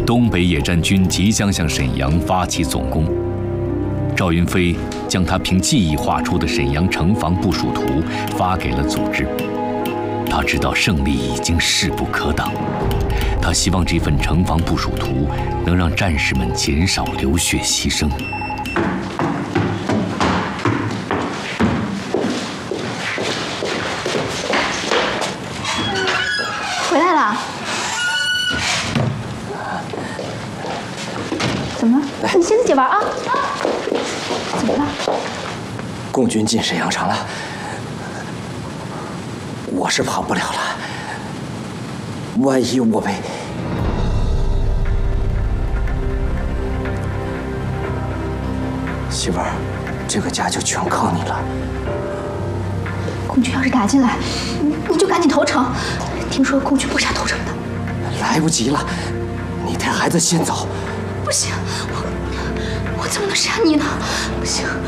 东北野战军即将向沈阳发起总攻。赵云飞将他凭记忆画出的沈阳城防部署图发给了组织。他知道胜利已经势不可挡，他希望这份城防部署图能让战士们减少流血牺牲。 回来了？怎么了？你先自己玩啊！怎么了？ 共军进沈阳城了，我是跑不了了。万一我被……媳妇儿，这个家就全靠你了。 共军要是打进来，你就赶紧投诚。听说共军不杀投诚的。 来不及了，你带孩子先走。 不行，我怎么能杀你呢？不行。